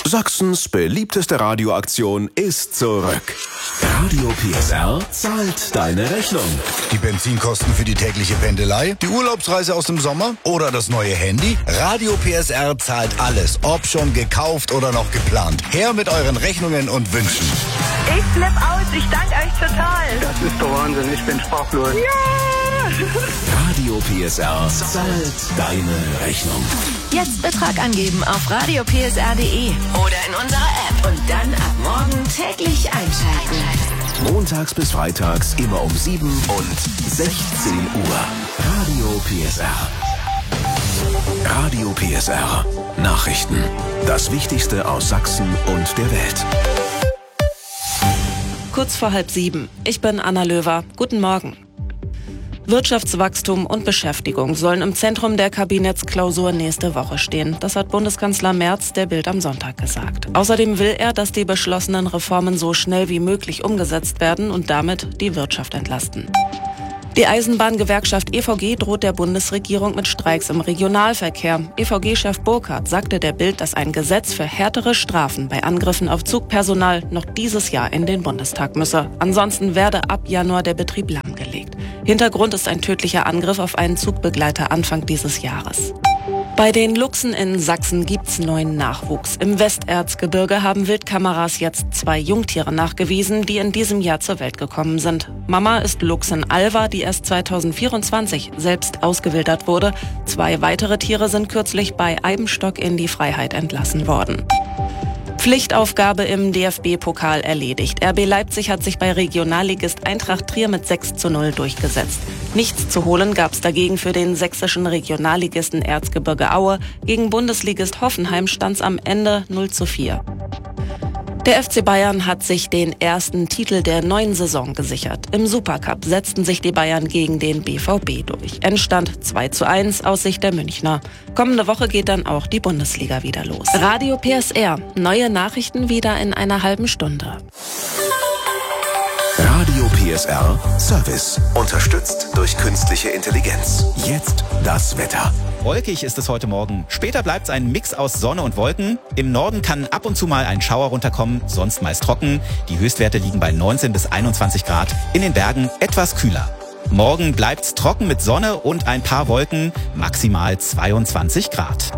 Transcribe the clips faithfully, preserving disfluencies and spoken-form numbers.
Sachsens beliebteste Radioaktion ist zurück. Radio P S R zahlt deine Rechnung. Die Benzinkosten für die tägliche Pendelei, die Urlaubsreise aus dem Sommer oder das neue Handy? Radio P S R zahlt alles, ob schon gekauft oder noch geplant. Her mit euren Rechnungen und Wünschen. Ich flipp aus, ich danke euch total. Das ist doch Wahnsinn, ich bin sprachlos. Ja! Radio P S R zahlt deine Rechnung. Jetzt Betrag angeben auf radio p s r punkt d e oder in unserer App und dann ab morgen täglich einschalten. Montags bis freitags immer um sieben und sechzehn Uhr. Radio P S R. Radio P S R. Nachrichten. Das Wichtigste aus Sachsen und der Welt. Kurz vor halb sieben. Ich bin Anna Löwer. Guten Morgen. Wirtschaftswachstum und Beschäftigung sollen im Zentrum der Kabinettsklausur nächste Woche stehen. Das hat Bundeskanzler Merz der Bild am Sonntag gesagt. Außerdem will er, dass die beschlossenen Reformen so schnell wie möglich umgesetzt werden und damit die Wirtschaft entlasten. Die Eisenbahngewerkschaft E V G droht der Bundesregierung mit Streiks im Regionalverkehr. E V G-Chef Burkhardt sagte der Bild, dass ein Gesetz für härtere Strafen bei Angriffen auf Zugpersonal noch dieses Jahr in den Bundestag müsse. Ansonsten werde ab Januar der Betrieb lahmgelegt. Hintergrund ist ein tödlicher Angriff auf einen Zugbegleiter Anfang dieses Jahres. Bei den Luchsen in Sachsen gibt's neuen Nachwuchs. Im Westerzgebirge haben Wildkameras jetzt zwei Jungtiere nachgewiesen, die in diesem Jahr zur Welt gekommen sind. Mama ist Luchsin Alva, die erst zweitausendvierundzwanzig selbst ausgewildert wurde. Zwei weitere Tiere sind kürzlich bei Eibenstock in die Freiheit entlassen worden. Pflichtaufgabe im D F B-Pokal erledigt. R B Leipzig hat sich bei Regionalligist Eintracht Trier mit sechs zu null durchgesetzt. Nichts zu holen gab es dagegen für den sächsischen Regionalligisten Erzgebirge Aue. Gegen Bundesligist Hoffenheim stand es am Ende null zu vier. Der F C Bayern hat sich den ersten Titel der neuen Saison gesichert. Im Supercup setzten sich die Bayern gegen den B V B durch. Endstand zwei zu eins aus Sicht der Münchner. Kommende Woche geht dann auch die Bundesliga wieder los. Radio P S R. Neue Nachrichten wieder in einer halben Stunde. Radio P S R Service. Unterstützt durch künstliche Intelligenz. Jetzt das Wetter. Wolkig ist es heute Morgen. Später bleibt es ein Mix aus Sonne und Wolken. Im Norden kann ab und zu mal ein Schauer runterkommen, sonst meist trocken. Die Höchstwerte liegen bei neunzehn bis einundzwanzig Grad. In den Bergen etwas kühler. Morgen bleibt's trocken mit Sonne und ein paar Wolken, maximal zweiundzwanzig Grad.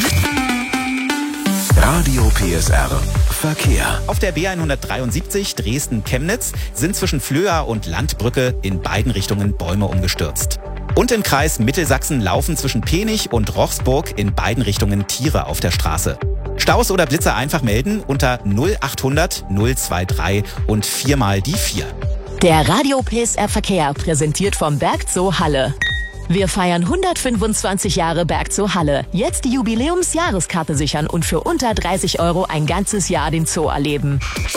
Radio P S R Verkehr. Auf der B hundertdreiundsiebzig Dresden-Chemnitz sind zwischen Flöa und Landbrücke in beiden Richtungen Bäume umgestürzt. Und im Kreis Mittelsachsen laufen zwischen Penich und Rochsburg in beiden Richtungen Tiere auf der Straße. Staus oder Blitzer einfach melden unter null achthundert null dreiundzwanzig und viermal die vier. Der Radio P S R Verkehr präsentiert vom Bergzoo Halle. Wir feiern hundertfünfundzwanzig Jahre Bergzoo Halle. Jetzt die Jubiläumsjahreskarte sichern und für unter dreißig Euro ein ganzes Jahr den Zoo erleben.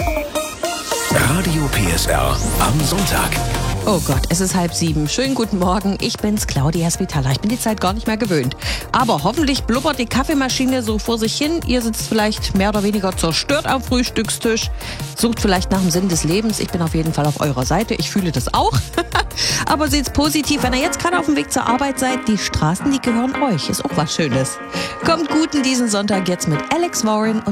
Radio P S R am Sonntag. Oh Gott, es ist halb sieben. Schönen guten Morgen, ich bin's, Claudia Spitaler. Ich bin die Zeit gar nicht mehr gewöhnt. Aber hoffentlich blubbert die Kaffeemaschine so vor sich hin. Ihr sitzt vielleicht mehr oder weniger zerstört am Frühstückstisch. Sucht vielleicht nach dem Sinn des Lebens. Ich bin auf jeden Fall auf eurer Seite. Ich fühle das auch. Aber seht's positiv, wenn ihr jetzt gerade auf dem Weg zur Arbeit seid. Die Straßen, die gehören euch. Ist auch was Schönes. Kommt gut in diesen Sonntag jetzt mit Alex Warren und